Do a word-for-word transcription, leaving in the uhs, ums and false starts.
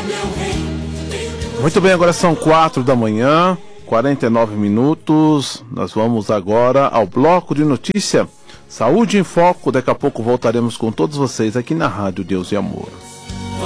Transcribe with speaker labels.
Speaker 1: Muito bem, agora são quatro da manhã, quarenta e nove minutos. Nós vamos agora ao bloco de notícia Saúde em Foco. Daqui a pouco voltaremos com todos vocês aqui na Rádio Deus e Amor.